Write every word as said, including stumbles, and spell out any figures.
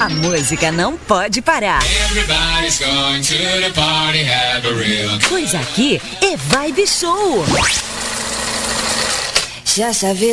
A música não pode parar. Everybody's going to the party, have a real... Pois aqui é Vibe Show. Já sabe